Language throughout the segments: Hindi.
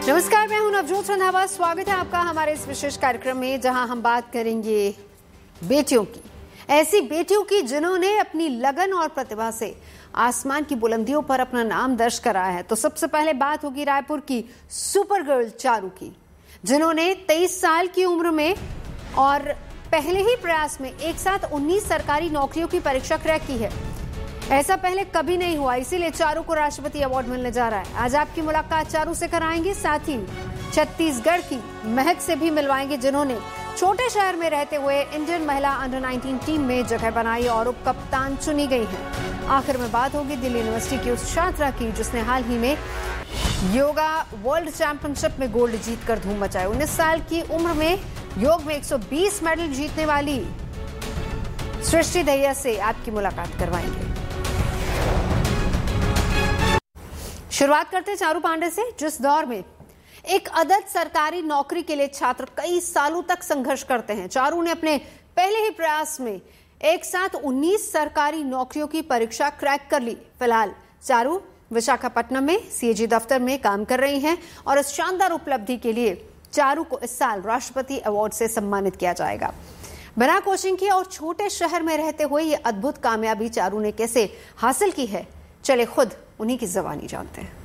नमस्कार, मैं हूं नवजोत रंधावा। स्वागत है आपका हमारे इस विशेष कार्यक्रम में, जहां हम बात करेंगे बेटियों की, ऐसी बेटियों की जिन्होंने अपनी लगन और प्रतिभा से आसमान की बुलंदियों पर अपना नाम दर्ज कराया है। तो सबसे पहले बात होगी रायपुर की सुपर गर्ल चारू की, जिन्होंने 23 साल की उम्र में और पहले ही प्रयास में एक साथ 19 सरकारी नौकरियों की परीक्षा क्रैक की है। ऐसा पहले कभी नहीं हुआ, इसीलिए चारू को राष्ट्रपति अवार्ड मिलने जा रहा है। आज आपकी मुलाकात चारू से कराएंगे, साथ ही छत्तीसगढ़ की महक से भी मिलवाएंगे, जिन्होंने छोटे शहर में रहते हुए इंडियन महिला अंडर 19 टीम में जगह बनाई और उप कप्तान चुनी गई हैं। आखिर में बात होगी दिल्ली यूनिवर्सिटी की उस छात्रा की, जिसने हाल ही में योगा वर्ल्ड चैंपियनशिप में गोल्ड जीतकर धूम मचाई। 19 साल की उम्र में योग में 120 मेडल जीतने वाली सृष्टि दहिया से आपकी मुलाकात करवाएंगे। शुरुआत करते हैं चारू पांडे से, जिस दौर में एक अदद सरकारी नौकरी के लिए छात्र कई सालों तक संघर्ष करते हैं। चारू ने अपने पहले ही प्रयास में एक साथ 19 सरकारी नौकरियों की परीक्षा क्रैक कर ली। फिलहाल चारू विशाखापट्टनम में सीएजी दफ्तर में काम कर रही हैं और इस शानदार उपलब्धि के लिए चारू को इस साल राष्ट्रपति अवार्ड से सम्मानित किया जाएगा। बिना कोचिंग के और छोटे शहर में रहते हुए ये अद्भुत कामयाबी चारू ने कैसे हासिल की है, चले खुद उन्हीं की ज़बानी जानते हैं।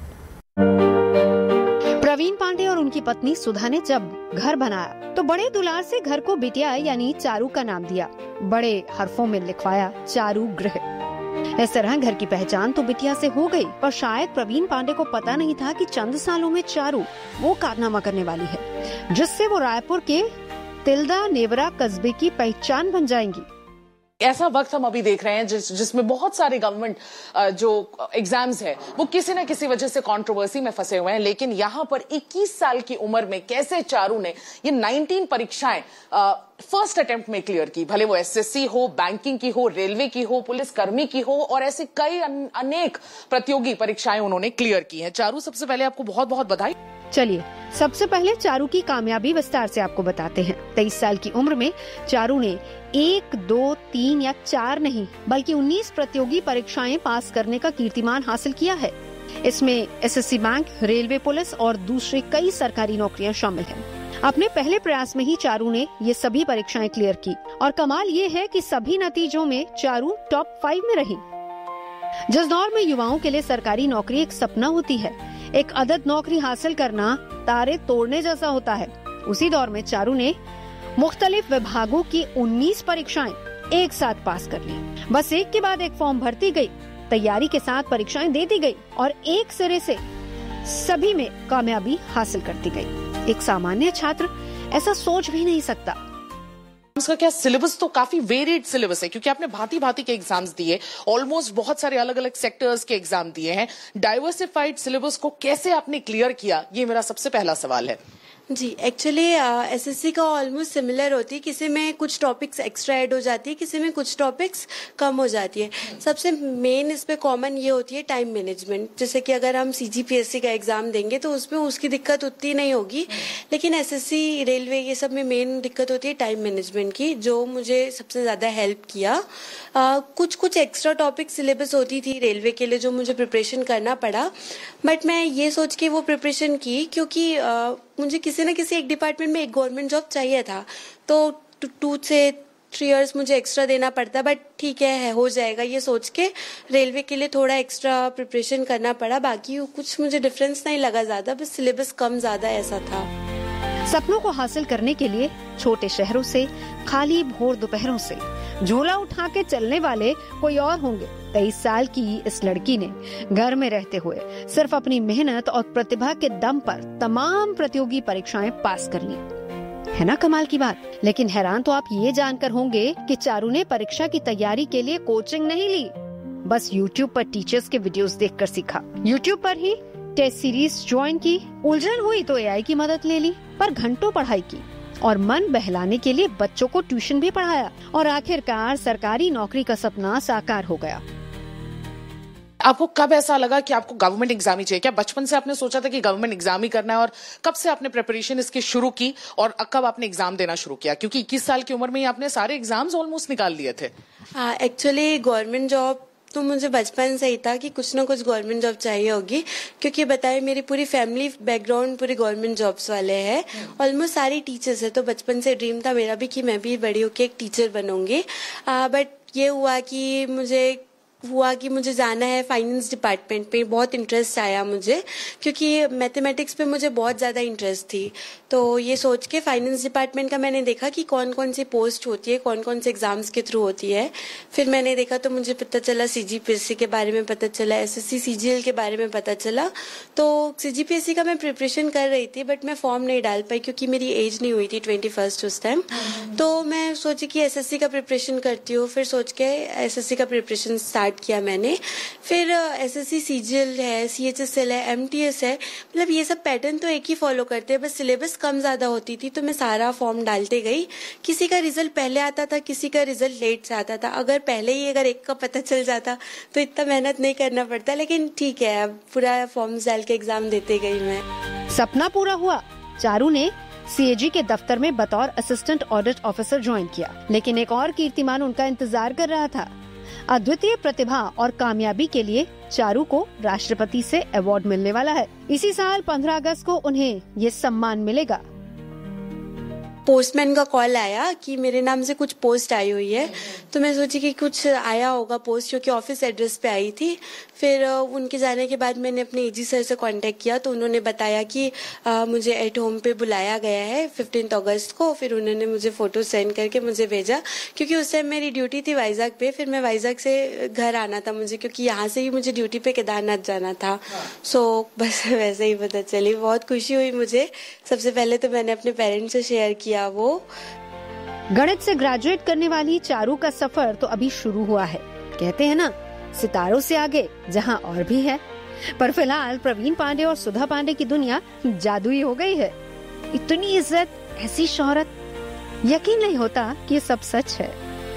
प्रवीण पांडे और उनकी पत्नी सुधा ने जब घर बनाया तो बड़े दुलार से घर को बिटिया यानी चारू का नाम दिया। बड़े हरफों में लिखवाया चारू गृह। इस तरह घर की पहचान तो बिटिया से हो गई, पर शायद प्रवीण पांडे को पता नहीं था कि चंद सालों में चारू वो कारनामा करने वाली है जिससे वो रायपुर के तिल्दा नेवरा कस्बे की पहचान बन जाएंगी। ऐसा वक्त हम अभी देख रहे हैं जिसमें बहुत सारे गवर्नमेंट जो एग्जाम्स है वो किसी न किसी वजह से कंट्रोवर्सी में फंसे हुए हैं, लेकिन यहां पर 21 साल की उम्र में कैसे चारू ने ये 19 परीक्षाएं फर्स्ट अटेम्प्ट में क्लियर की। भले वो एसएससी हो, बैंकिंग की हो, रेलवे की हो, पुलिस कर्मी की हो, और ऐसे कई अनेक प्रतियोगी परीक्षाएं उन्होंने क्लियर की हैं। चारू, सबसे पहले आपको बहुत बहुत बधाई। चलिए सबसे पहले चारू की कामयाबी विस्तार से आपको बताते हैं। 23 साल की उम्र में चारू ने 1, 2, 3 या 4 नहीं बल्कि 19 प्रतियोगी परीक्षाएं पास करने का कीर्तिमान हासिल किया है। इसमें एसएससी, बैंक, रेलवे, पुलिस और दूसरी कई सरकारी नौकरियां शामिल हैं। अपने पहले प्रयास में ही चारू ने ये सभी परीक्षाएं क्लियर की और कमाल ये है कि सभी नतीजों में चारू टॉप 5 में रही। जिस दौर में युवाओं के लिए सरकारी नौकरी एक सपना होती है, एक अदद नौकरी हासिल करना तारे तोड़ने जैसा होता है, उसी दौर में चारू ने मुख्तलिफ विभागों की 19 परीक्षाएं एक साथ पास कर ली। बस एक के बाद एक फॉर्म भरती गई, तैयारी के साथ परीक्षाएं देती गई और एक सिरे से सभी में कामयाबी हासिल करती गई। एक सामान्य छात्र ऐसा सोच भी नहीं सकता। उसका क्या सिलेबस तो काफी वेरिड सिलेबस है, क्योंकि आपने भांति भांति के एग्जाम्स दिए, ऑलमोस्ट बहुत सारे अलग अलग सेक्टर्स के एग्जाम दिए हैं। डाइवर्सिफाइड सिलेबस को कैसे आपने क्लियर किया, ये मेरा सबसे पहला सवाल है। जी, एक्चुअली एसएससी का ऑलमोस्ट सिमिलर होती है। किसी में कुछ टॉपिक्स एक्स्ट्रा ऐड हो जाती है, किसी में कुछ टॉपिक्स कम हो जाती है। सबसे मेन इस पे कॉमन ये होती है टाइम मैनेजमेंट। जैसे कि अगर हम सीजीपीएससी का एग्जाम देंगे तो उसमें उसकी दिक्कत उतनी नहीं होगी, लेकिन एसएससी, रेलवे, ये सब में मेन दिक्कत होती है टाइम मैनेजमेंट की, जो मुझे सबसे ज्यादा हेल्प किया। कुछ एक्स्ट्रा टॉपिक सिलेबस होती थी रेलवे के लिए जो मुझे प्रिपरेशन करना पड़ा, बट मैं ये सोच के वो प्रिपरेशन की क्योंकि मुझे किसी न किसी एक डिपार्टमेंट में एक गवर्नमेंट जॉब चाहिए था। तो 2 से 3 इयर्स मुझे एक्स्ट्रा देना पड़ता, बट ठीक है हो जाएगा ये सोच के रेलवे के लिए थोड़ा एक्स्ट्रा प्रिपरेशन करना पड़ा। बाकी कुछ मुझे डिफरेंस नहीं लगा ज्यादा, बस सिलेबस कम ज्यादा ऐसा था। सपनों को हासिल करने के लिए छोटे शहरों से, खाली भोर दोपहरों से झोला उठा के चलने वाले कोई और होंगे। 23 साल की इस लड़की ने घर में रहते हुए सिर्फ अपनी मेहनत और प्रतिभा के दम पर तमाम प्रतियोगी परीक्षाएं पास कर ली। है ना कमाल की बात। लेकिन हैरान तो आप ये जानकर होंगे कि चारू ने परीक्षा की तैयारी के लिए कोचिंग नहीं ली, बस YouTube पर टीचर्स के वीडियोस देखकर सीखा। YouTube पर ही टेस्ट सीरीज ज्वाइन की, उलझन हुई तो AI की मदद ले ली, पर घंटों पढ़ाई की और मन बहलाने के लिए बच्चों को ट्यूशन भी पढ़ाया और आखिरकार सरकारी नौकरी का सपना साकार हो गया। आपको कब ऐसा लगा कि आपको गवर्नमेंट एग्जाम ही चाहिए? क्या बचपन से आपने सोचा था कि गवर्नमेंट एग्जाम ही करना है, और कब से आपने प्रिपरेशन इसकी शुरू की और कब आपने एग्जाम देना शुरू किया? क्योंकि 21 साल की उम्र में ही आपने सारे एग्जाम्स ऑलमोस्ट निकाल लिए थे। एक्चुअली गवर्नमेंट जॉब तो मुझे बचपन से ही था कि कुछ ना कुछ गवर्नमेंट जॉब चाहिए होगी, क्योंकि बताए मेरी पूरी फैमिली बैकग्राउंड पूरे गवर्नमेंट जॉब्स वाले हैं, ऑलमोस्ट सारी टीचर्स है। तो बचपन से ड्रीम था मेरा भी कि मैं भी बड़ी होकर एक टीचर बनूंगी। बट ये हुआ कि मुझे जाना है फाइनेंस डिपार्टमेंट पे। बहुत इंटरेस्ट आया मुझे, क्योंकि मैथमेटिक्स पे मुझे बहुत ज़्यादा इंटरेस्ट थी। तो ये सोच के फाइनेंस डिपार्टमेंट का मैंने देखा कि कौन कौन सी पोस्ट होती है, कौन कौन से एग्जाम्स के थ्रू होती है। फिर मैंने देखा तो मुझे पता चला सीजीपीएससी के बारे में पता चला, एसएससी सीजीएल के बारे में पता चला। तो सीजीपीएससी का मैं प्रिपरेशन कर रही थी, बट मैं फॉर्म नहीं डाल पाई क्योंकि मेरी एज नहीं हुई थी 21 उस टाइम। तो मैं सोची कि एसएससी का प्रिपरेशन करती हूँ। फिर सोच के एसएससी का प्रिपरेशन स्टार्ट किया मैंने। फिर एसएससी सीजीएल है, सीएचएसएल है, एमटीएस है, मतलब ये सब पैटर्न तो एक ही फॉलो करते हैं, बस सिलेबस कम ज्यादा होती थी। तो मैं सारा फॉर्म डालते गई। किसी का रिजल्ट पहले आता था, किसी का रिजल्ट लेट से आता था। अगर पहले ही एक का पता चल जाता तो इतना मेहनत नहीं करना पड़ता, लेकिन ठीक है, अब पूरा फॉर्म्स डाल के एग्जाम देते गई मैं। सपना पूरा हुआ। चारू ने सीएजी के दफ्तर में बतौर असिस्टेंट ऑडिट ऑफिसर ज्वाइन किया, लेकिन एक और कीर्तिमान उनका इंतजार कर रहा था। अद्वितीय प्रतिभा और कामयाबी के लिए चारू को राष्ट्रपति से अवार्ड मिलने वाला है। इसी साल 15 अगस्त को उन्हें ये सम्मान मिलेगा। पोस्टमैन का कॉल आया कि मेरे नाम से कुछ पोस्ट आई हुई है। तो मैं सोची कि कुछ आया होगा पोस्ट, क्योंकि ऑफिस एड्रेस पे आई थी। फिर उनके जाने के बाद मैंने अपने एजी सर से कांटेक्ट किया, तो उन्होंने बताया कि मुझे एट होम पे बुलाया गया है 15 अगस्त को। फिर उन्होंने मुझे फोटो सेंड करके मुझे भेजा, क्योंकि उस टाइम मेरी ड्यूटी थी वाइजाग पे। फिर मैं वाइजाग से घर आना था मुझे, क्योंकि यहाँ से ही मुझे ड्यूटी पे केदारनाथ जाना था। सो बस वैसे ही पता चली। बहुत खुशी हुई मुझे। सबसे पहले तो मैंने अपने पेरेंट्स से शेयर किया। वो गणित से ग्रेजुएट करने वाली चारू का सफर तो अभी शुरू हुआ है। कहते हैं ना, सितारों से आगे जहां और भी है। पर फिलहाल प्रवीण पांडे और सुधा पांडे की दुनिया जादुई हो गई है। इतनी इज्जत, ऐसी शोहरत, यकीन नहीं होता कि ये सब सच है।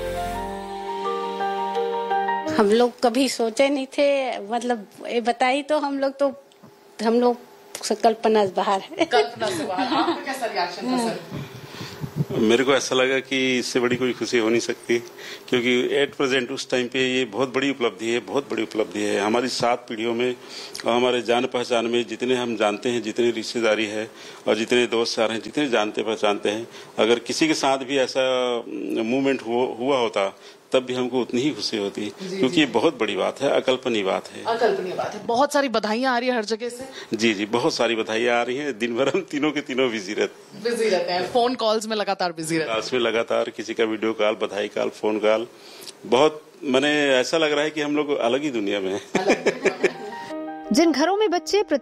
हम लोग कभी सोचे नहीं थे, मतलब बताई तो हम लोग कल्पना से बाहर है। कल्पना से बाहर। आपका कैसा रिएक्शन था सर? मेरे को ऐसा लगा कि इससे बड़ी कोई खुशी हो नहीं सकती, क्योंकि एट प्रेजेंट उस टाइम पे ये बहुत बड़ी उपलब्धि है, बहुत बड़ी उपलब्धि है। हमारी 7 पीढ़ियों में और हमारे जान पहचान में जितने हम जानते हैं, जितनी रिश्तेदारी है और जितने दोस्त यार हैं, जितने जानते पहचानते हैं, अगर किसी के साथ भी ऐसा मूवमेंट हुआ होता तब भी हमको उतनी ही खुशी होती, क्योंकि ये बहुत बड़ी बात है, अकल्पनीय बात है। अकल्पनीय बात है। बहुत सारी बधाइयां आ रही है हर जगह से। जी जी, बहुत सारी बधाइयां आ रही हैं। दिन भर हम तीनों के तीनों बिजी रहते हैं। फोन कॉल्स में लगातार बिजी रहते हैं। कॉल्स में लगातार, किसी का वीडियो कॉल, बधाई कॉल, फोन कॉल। बहुत मैंने ऐसा लग रहा है कि हम लोग अलग ही दुनिया में हैं। जिन घरों में बच्चे